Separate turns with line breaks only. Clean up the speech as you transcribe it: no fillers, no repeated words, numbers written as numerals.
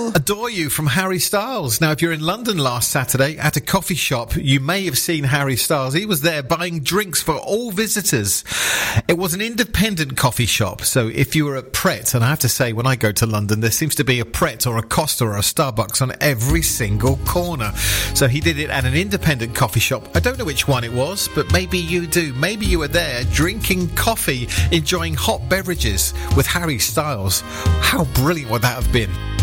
Adore You from Harry Styles. Now, if you're in London last Saturday at a coffee shop, you may have seen Harry Styles. He was there buying drinks for all visitors. It was an independent coffee shop. So if you were at Pret, and I have to say, when I go to London, there seems to be a Pret or a Costa or a Starbucks on every single corner. So he did it at an independent coffee shop. I don't know which one it was, but maybe you do. Maybe you were there drinking coffee, enjoying hot beverages with Harry Styles. How brilliant would that have been?